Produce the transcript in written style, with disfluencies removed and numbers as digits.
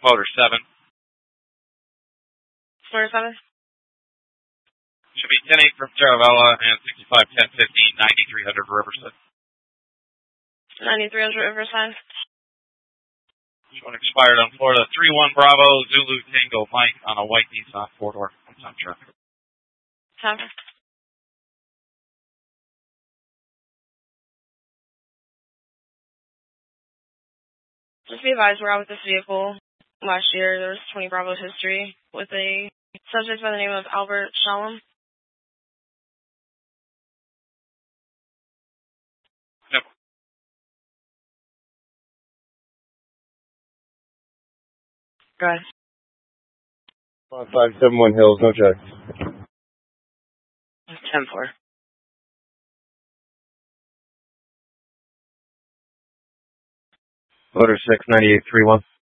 Motor 7. Motor 7? Should be 10-8 from Taravella and 65, 10, 15, 9300 Riverside. 9300 Riverside. This one expired on Florida. 31 Bravo, Zulu Tango Mike on a white Nissan 4-door. Time traffic. Time. Just be advised, we're out with this vehicle. Last year, there was 20 Bravo history with a subject by the name of Albert Shalom. Yep. Go ahead. 571 Hills, no check. 10-4. Motor 6, 9831.